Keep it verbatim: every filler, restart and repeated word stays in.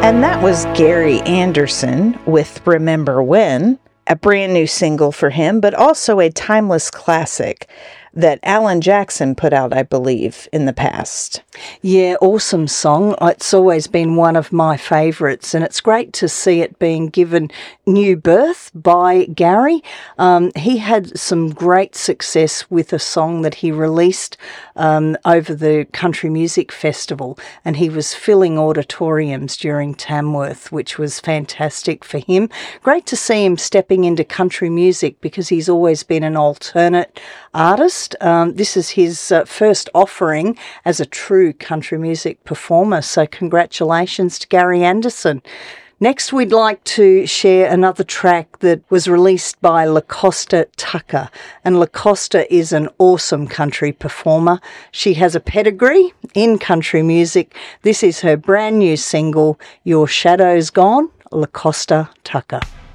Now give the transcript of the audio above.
And that was Gary Anderson with Remember When, a brand new single for him, but also a timeless classic that Alan Jackson put out, I believe, in the past. Yeah, awesome song. It's always been one of my favourites, and it's great to see it being given new birth by Gary. Um, he had some great success with a song that he released um, over the Country Music Festival, and he was filling auditoriums during Tamworth, which was fantastic for him. Great to see him stepping into country music because he's always been an alternate artist. Um, this is his uh, first offering as a true country music performer, so congratulations to Gary Anderson. Next, we'd like to share another track that was released by LaCosta Tucker, and LaCosta is an awesome country performer. She has a pedigree in country music. This is her brand new single, Your Shadow's Gone, LaCosta Tucker.